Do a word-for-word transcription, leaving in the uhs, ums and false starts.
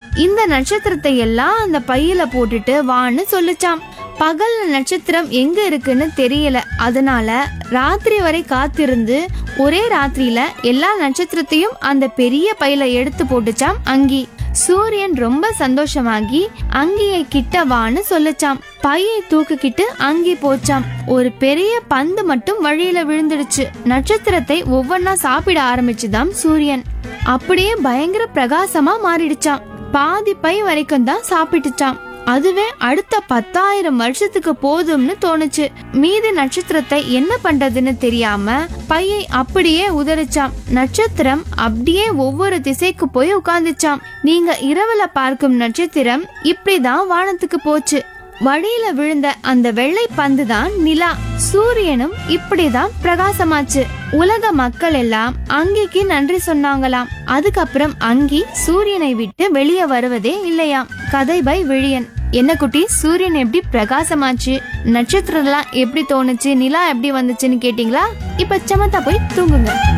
இந்த நட்சத்திரத்தை எல்லாம் அந்த பையில போட்டுட்டு வான்னு சொல்லுச்சாம். பகல் நட்சத்திரம் எங்க இருக்குன்னு தெரியல. அதனால ராத்திரி வரை காத்திருந்து ஒரே ராத்திரியில எல்லா நட்சத்திரத்தையும் அந்த பெரிய பையில எடுத்து போட்டுச்சாம் அங்கி. சூரியன் ரொம்ப சந்தோஷமாகி அங்கியை கிட்ட வான்னு சொல்லுச்சாம். பையை தூக்கிக்கிட்டு அங்கி போச்சாம். ஒரு பெரிய பந்து மட்டும் வழியில விழுந்துடுச்சு. நட்சத்திரத்தை ஒவ்வொன்னா சாப்பிட ஆரம்பிச்சுதாம் சூரியன். அப்படியே பயங்கர பிரகாசமா மாறிடுச்சாம். பாதி பை வரைக்கும் தான் சாப்பிட்டுச்சாம். அதுவே அடுத்த பத்தாயிரம் வருஷத்துக்கு போதும்னு தோணுச்சு. மீதி நட்சத்திரத்தை என்ன பண்றதுன்னு தெரியாம பையை அப்படியே உதறிச்சாம். நட்சத்திரம் அப்படியே ஒவ்வொரு திசைக்கு போய் உட்கார்ந்துச்சாம். நீங்க இரவுல பார்க்கும் நட்சத்திரம் இப்படிதான் வானத்துக்கு போச்சு. வழியில விழுந்த அந்த வெள்ளை பந்து தான் நிலா. சூரியனும் இப்படிதான் பிரகாசமாச்சு. உலக மக்கள் எல்லாம் அங்கிக்கு நன்றி சொன்னாங்களாம். அதுக்கப்புறம் அங்கி சூரியனை விட்டு வெளியே வருவதே இல்லையாம். கதை பை விழியன். என்ன குட்டி, சூரியன் எப்படி பிரகாசமாச்சு, நட்சத்திரம் எல்லாம் எப்படி தோணுச்சு, நிலா எப்படி வந்துச்சுன்னு கேட்டீங்களா? இப்ப சமத்தா போய் தூங்குங்க.